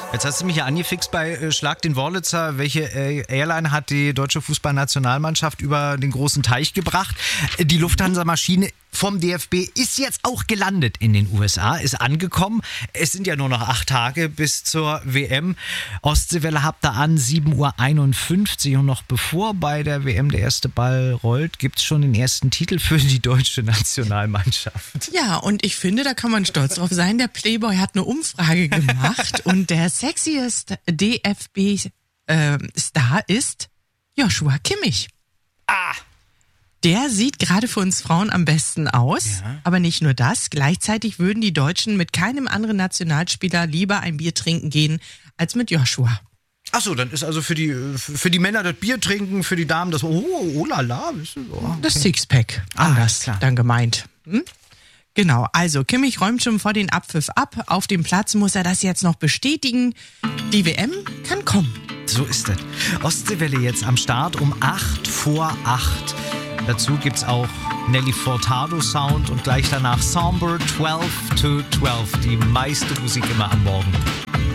Jetzt hast du mich ja angefixt bei Schlag den Wörlitzer. Welche Airline hat die deutsche Fußballnationalmannschaft über den großen Teich gebracht? Die Lufthansa-Maschine vom DFB ist jetzt auch gelandet in den USA, ist angekommen. Es sind ja nur noch 8 Tage bis zur WM. Ostseewelle habt ihr an, 7:51 Uhr. Und noch bevor bei der WM der erste Ball rollt, gibt es schon den ersten Titel für die deutsche Nationalmannschaft. Ja, und ich finde, da kann man stolz drauf sein. Der Playboy hat eine Umfrage gemacht und der sexiest DFB-Star ist Joshua Kimmich. Der sieht gerade für uns Frauen am besten aus. Ja. Aber nicht nur das. Gleichzeitig würden die Deutschen mit keinem anderen Nationalspieler lieber ein Bier trinken gehen als mit Joshua. Ach so, dann ist also für die Männer das Bier trinken, für die Damen das oh la la. Okay. Das Sixpack. Anders klar. dann gemeint. Genau, also Kimmich räumt schon vor den Abpfiff ab. Auf dem Platz muss er das jetzt noch bestätigen. Die WM kann kommen. So ist es. Ostseewelle jetzt am Start um 8:08. Dazu gibt's auch Nelly Furtado Sound und gleich danach Somber 12 to 12. Die meiste Musik immer am Morgen.